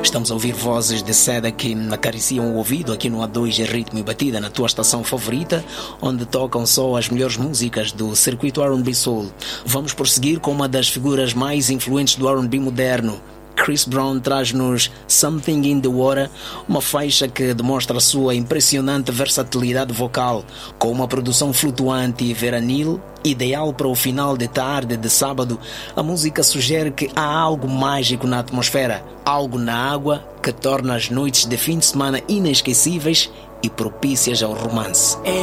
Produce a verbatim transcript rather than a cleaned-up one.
Estamos a ouvir vozes de seda que acariciam o ouvido aqui no A dois Ritmo e Batida, na tua estação favorita, onde tocam só as melhores músicas do circuito R and B Soul. Vamos prosseguir com uma das figuras mais influentes do R and B moderno. Chris Brown traz-nos Something in the Water, uma faixa que demonstra a sua impressionante versatilidade vocal, com uma produção flutuante e veranil, ideal para o final de tarde de sábado. A música sugere que há algo mágico na atmosfera, algo na água que torna as noites de fim de semana inesquecíveis e propícias ao romance.